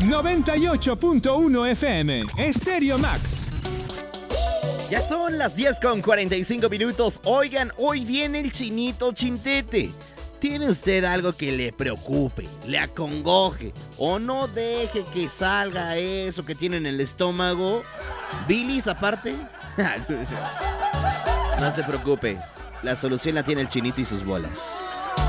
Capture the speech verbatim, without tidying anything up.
noventa y ocho punto uno F M, Stereo Max. Ya son las diez con cuarenta y cinco minutos. Oigan, hoy viene el Chinito Chintete. ¿Tiene usted algo que le preocupe, le acongoje o no deje que salga eso que tiene en el estómago? ¿Bilis aparte? No se preocupe, la solución la tiene el Chinito y sus bolas.